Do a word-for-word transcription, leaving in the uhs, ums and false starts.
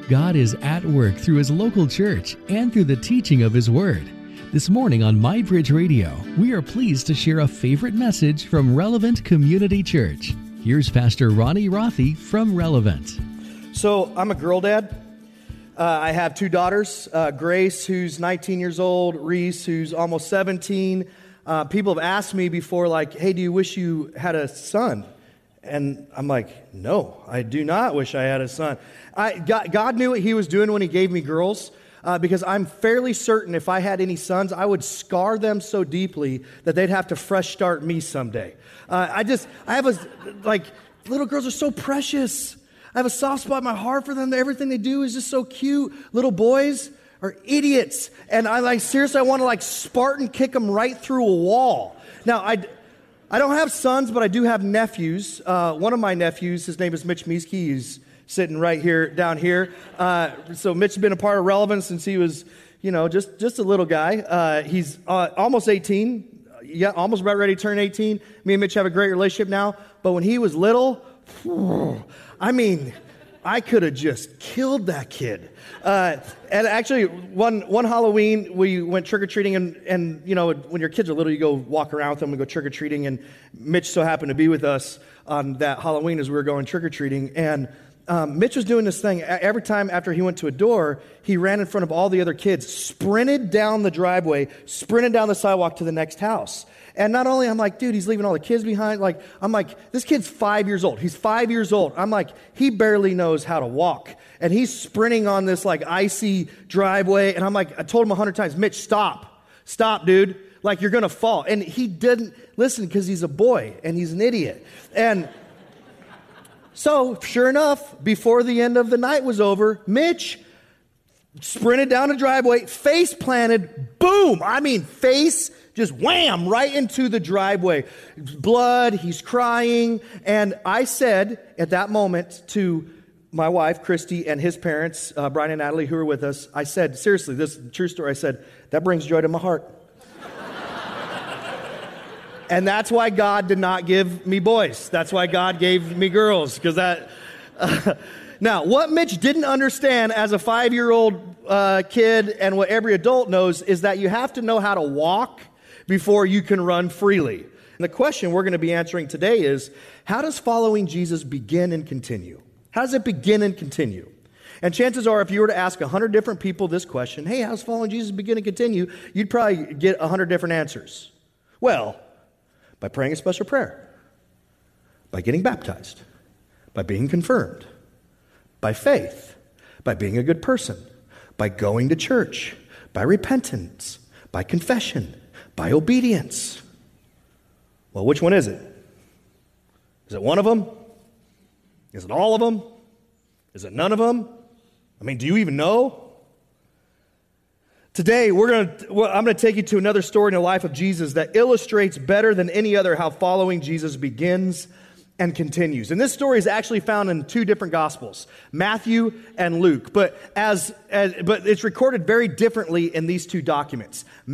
God is at work through His local church and through the teaching of His Word. This morning on MyBridge Radio, we are pleased to share a favorite message from Relevant Community Church. Here's Pastor Ronnie Rothy from Relevant. So I'm a girl dad. Uh, I have two daughters, uh, Grace, who's nineteen years old, Reese, who's almost seventeen. Uh, people have asked me before, like, hey, do you wish you had a son? And I'm like, no, I do not wish I had a son. I, God, God knew what He was doing when He gave me girls, uh, because I'm fairly certain if I had any sons, I would scar them so deeply that they'd have to fresh start me someday. Uh, I just, I have a, like, little girls are so precious. I have a soft spot in my heart for them. Everything they do is just so cute. Little boys are idiots. And I like, seriously, I want to like Spartan kick them right through a wall. Now, I, I don't have sons, but I do have nephews. Uh, one of my nephews, his name is Mitch Mieske. He's sitting right here, down here. Uh, so Mitch has been a part of Relevant since he was, you know, just, just a little guy. Uh, he's uh, almost eighteen. Yeah, almost about ready to turn eighteen. Me and Mitch have a great relationship now. But when he was little, I mean, I could have just killed that kid. Uh, and actually, one one Halloween, we went trick-or-treating, and, and, you know, when your kids are little, you go walk around with them and go trick-or-treating, and Mitch so happened to be with us on that Halloween as we were going trick-or-treating, and um, Mitch was doing this thing. Every time after he went to a door, he ran in front of all the other kids, sprinted down the driveway, sprinted down the sidewalk to the next house. And not only, I'm like, dude, he's leaving all the kids behind. Like, I'm like, this kid's five years old. He's five years old. I'm like, he barely knows how to walk. And he's sprinting on this, like, icy driveway. And I'm like, I told him a hundred times, Mitch, stop. Stop, dude. Like, you're going to fall. And he didn't listen because he's a boy and he's an idiot. And so, sure enough, before the end of the night was over, Mitch sprinted down the driveway, face planted, boom. I mean, face just wham, right into the driveway. Blood, he's crying. And I said at that moment to my wife, Christy, and his parents, uh, Brian and Natalie, who were with us, I said, seriously, this is a true story. I said, that brings joy to my heart. And that's why God did not give me boys. That's why God gave me girls. Because that... Uh, Now, what Mitch didn't understand as a five-year-old uh, kid, and what every adult knows, is that you have to know how to walk before you can run freely. And the question we're going to be answering today is, how does following Jesus begin and continue? How does it begin and continue? And chances are, if you were to ask a hundred different people this question, hey, how does following Jesus begin and continue? You'd probably get a hundred different answers. Well, by praying a special prayer, by getting baptized, by being confirmed, by faith, by being a good person, by going to church, by repentance, by confession, by obedience. Well, which one is it? Is it one of them? Is it all of them? Is it none of them? I mean, do you even know? Today, we're going to, well, I'm going to take you to another story in the life of Jesus that illustrates better than any other how following Jesus begins and continues. And this story is actually found in two different Gospels, Matthew and Luke. But as, as but it's recorded very differently in these two documents.